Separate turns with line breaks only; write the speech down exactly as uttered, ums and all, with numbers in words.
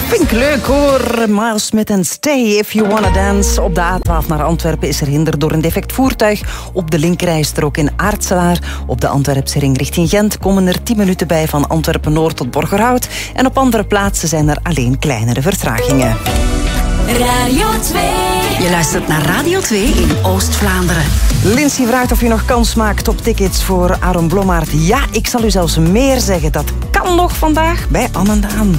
Vind ik leuk hoor. Miles Smith en Stay If You Wanna Dance. Op de A twaalf naar Antwerpen is er hinder door een defect voertuig. Op de linkerrijstrook in Aartselaar. Op de Antwerpse ring richting Gent komen er tien minuten bij van Antwerpen-Noord tot Borgerhout. En op andere plaatsen zijn er alleen kleinere vertragingen.
Radio twee.
Je luistert naar Radio twee in Oost-Vlaanderen.
Lindsay vraagt of je nog kans maakt op tickets voor Aaron Blommaert. Ja, ik zal u zelfs meer zeggen. Dat kan nog vandaag bij Annendaan.